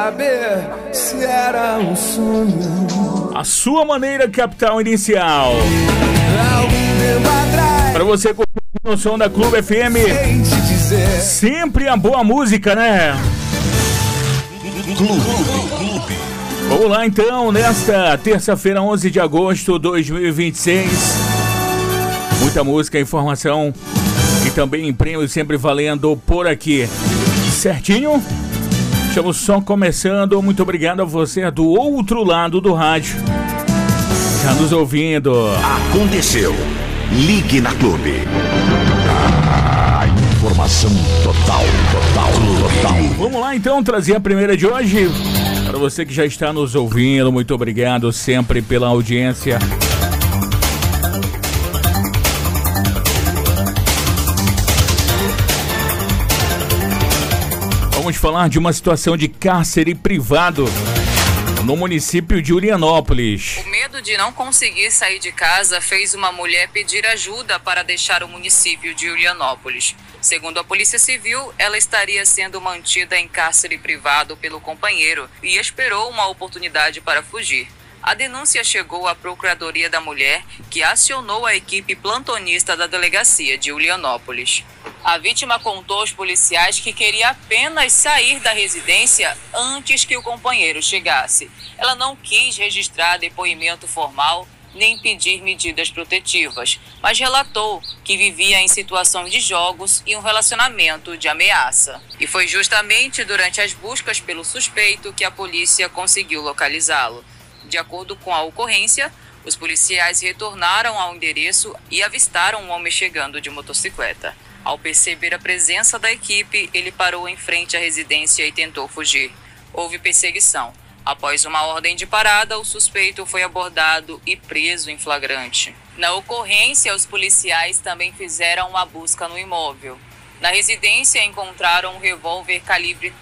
Saber se era um sonho. A sua maneira, Capital Inicial. Pra você curtir no som da Clube FM. Sempre a boa música, né? Clube. Vamos lá então, nesta terça-feira, 11 de agosto de 2026. Muita música, informação e também prêmios sempre valendo por aqui. Certinho? Estamos só começando. Muito obrigado a você do outro lado do rádio. Já nos ouvindo. Aconteceu. Ligue na Clube. Informação total. Vamos lá então trazer a primeira de hoje. Para você que já está nos ouvindo, muito obrigado sempre pela audiência. Vamos falar de uma situação de cárcere privado no município de Ulianópolis. O medo de não conseguir sair de casa fez uma mulher pedir ajuda para deixar o município de Ulianópolis. Segundo a Polícia Civil, ela estaria sendo mantida em cárcere privado pelo companheiro e esperou uma oportunidade para fugir. A denúncia chegou à Procuradoria da Mulher, que acionou a equipe plantonista da delegacia de Ulianópolis. A vítima contou aos policiais que queria apenas sair da residência antes que o companheiro chegasse. Ela não quis registrar depoimento formal nem pedir medidas protetivas, mas relatou que vivia em situação de jogos e um relacionamento de ameaça. E foi justamente durante as buscas pelo suspeito que a polícia conseguiu localizá-lo. De acordo com a ocorrência, os policiais retornaram ao endereço e avistaram um homem chegando de motocicleta. Ao perceber a presença da equipe, ele parou em frente à residência e tentou fugir. Houve perseguição. Após uma ordem de parada, o suspeito foi abordado e preso em flagrante. Na ocorrência, os policiais também fizeram uma busca no imóvel. Na residência, encontraram um revólver calibre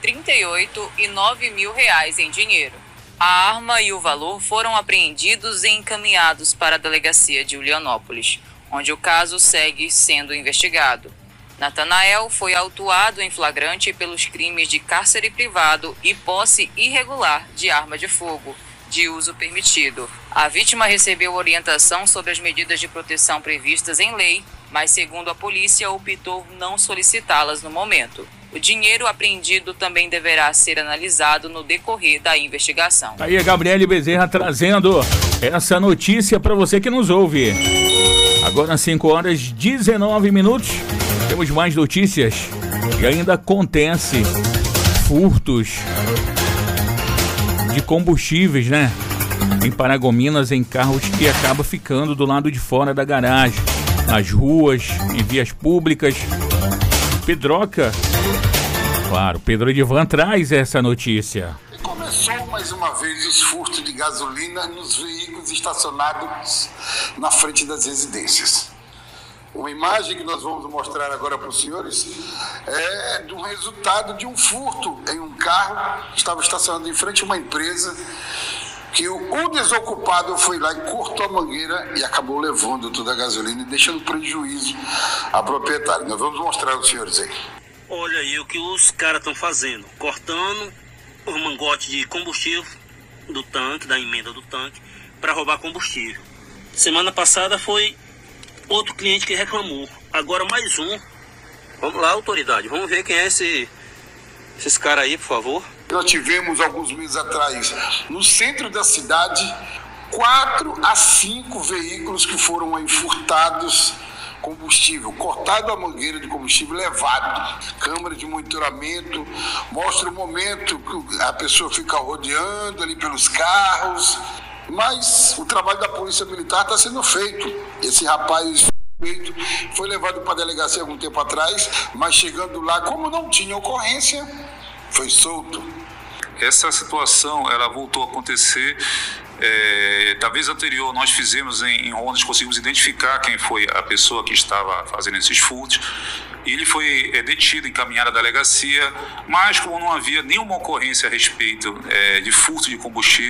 38 e R$9 mil em dinheiro. A arma e o valor foram apreendidos e encaminhados para a delegacia de Ulianópolis, onde o caso segue sendo investigado. Natanael foi autuado em flagrante pelos crimes de cárcere privado e posse irregular de arma de fogo, de uso permitido. A vítima recebeu orientação sobre as medidas de proteção previstas em lei, mas, segundo a polícia, optou não solicitá-las no momento. O dinheiro apreendido também deverá ser analisado no decorrer da investigação. Aí a Gabriele Bezerra trazendo essa notícia para você que nos ouve. Agora 5h19, temos mais notícias e ainda acontece furtos de combustíveis, né? Em Paragominas, em carros que acabam ficando do lado de fora da garagem, nas ruas, em vias públicas. Pedroca, claro, Pedro Edivan traz essa notícia. Começou mais uma vez os furtos de gasolina nos veículos estacionados na frente das residências. Uma imagem que nós vamos mostrar agora para os senhores é do resultado de um furto em um carro que estava estacionado em frente a uma empresa, que o desocupado foi lá e cortou a mangueira e acabou levando toda a gasolina e deixando prejuízo à proprietária. Nós vamos mostrar aos senhores aí. Olha aí o que os caras estão fazendo, cortando o mangote de combustível do tanque, da emenda do tanque, para roubar combustível. Semana passada foi outro cliente que reclamou, agora mais um. Vamos lá, autoridade, vamos ver quem é esses caras aí, por favor. Nós tivemos alguns meses atrás, no centro da cidade, 4 a 5 veículos que foram aí furtados combustível, cortado a mangueira de combustível, levado. Câmera de monitoramento mostra o momento que a pessoa fica rodeando ali pelos carros, mas o trabalho da Polícia Militar está sendo feito. Esse rapaz foi levado para a delegacia algum tempo atrás, mas chegando lá, como não tinha ocorrência, foi solto. Essa situação, ela voltou a acontecer. Da vez anterior, nós fizemos em rondas, conseguimos identificar quem foi a pessoa que estava fazendo esses furtos. Ele foi detido, encaminhado à delegacia, mas como não havia nenhuma ocorrência a respeito de furto de combustível,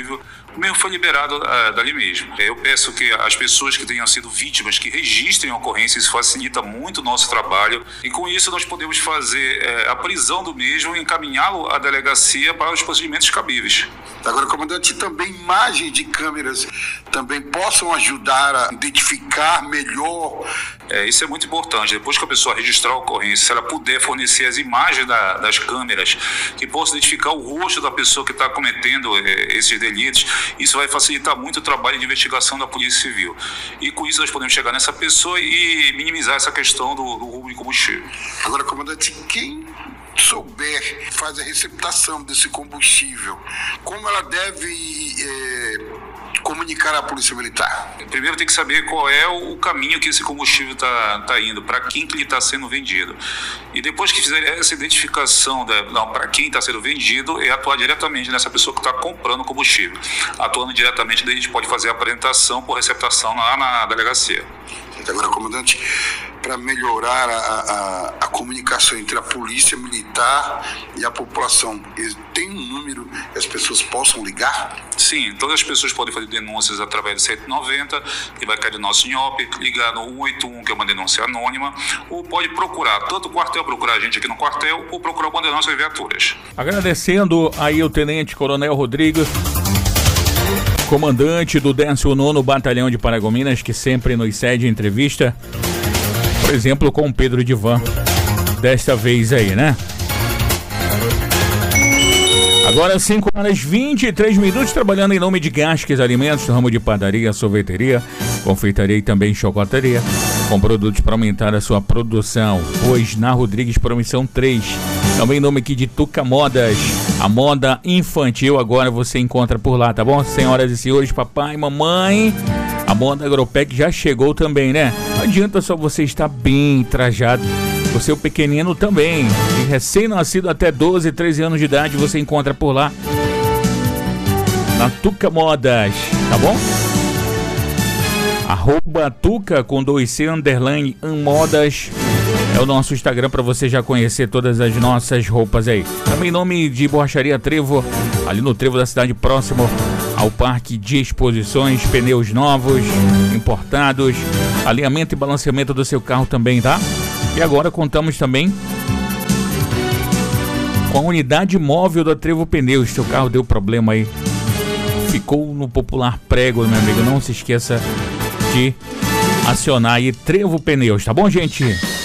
mesmo foi liberado dali mesmo. Eu peço que as pessoas que tenham sido vítimas, que registrem a ocorrência, isso facilita muito o nosso trabalho, e com isso nós podemos fazer a prisão do mesmo e encaminhá-lo à delegacia para os procedimentos cabíveis. Agora, comandante, também imagens de câmeras também possam ajudar a identificar melhor. Isso é muito importante. Depois que a pessoa registrar a ocorrência, se ela puder fornecer as imagens das câmeras que possam identificar o rosto da pessoa que está cometendo esses delitos, isso vai facilitar muito o trabalho de investigação da Polícia Civil. E com isso nós podemos chegar nessa pessoa e minimizar essa questão do roubo de combustível. Agora, comandante, quem souber fazer a receptação desse combustível, como ela deve comunicar à Polícia Militar? Primeiro tem que saber qual é o caminho que esse combustível está indo, para quem que ele está sendo vendido. E depois que fizer essa identificação para quem está sendo vendido, é atuar diretamente nessa pessoa que está comprando o combustível. Atuando diretamente, daí a gente pode fazer a apresentação por receptação lá na delegacia. Agora, comandante, para melhorar a comunicação entre a Polícia Militar e a população, tem um número que as pessoas possam ligar? Sim, todas as pessoas podem fazer denúncias através do 190, que vai cair do nosso INHOP, ligar no 181, que é uma denúncia anônima, ou pode procurar, tanto o quartel, procurar a gente aqui no quartel, ou procurar uma das nossas viaturas. Agradecendo aí o Tenente Coronel Rodrigo, comandante do 19º Batalhão de Paragominas, que sempre nos cede entrevista, por exemplo, com o Pedro Divan, desta vez aí, né? Agora 5h23, trabalhando em nome de Gasques Alimentos, no ramo de padaria, sorveteria, confeitaria e também chocolateria, com produtos para aumentar a sua produção, pois na Rodrigues Promissão 3, também em nome aqui de Tuca Modas, a moda infantil agora você encontra por lá, tá bom? Senhoras e senhores, papai, mamãe, a moda Agropec já chegou também, né? Não adianta só você estar bem trajado, o seu pequenino também, de recém-nascido até 12, 13 anos de idade, você encontra por lá, na Tuca Modas, tá bom? @Tuca com 2C _ Modas é o nosso Instagram para você já conhecer todas as nossas roupas aí. Também em nome de Borracharia Trevo, ali no Trevo da cidade, próximo ao Parque de Exposições, pneus novos, importados, alinhamento e balanceamento do seu carro também, tá? E agora contamos também com a unidade móvel da Trevo Pneus. Seu carro deu problema aí, ficou no popular prego, meu amigo, não se esqueça de acionar aí Trevo Pneus, tá bom, gente?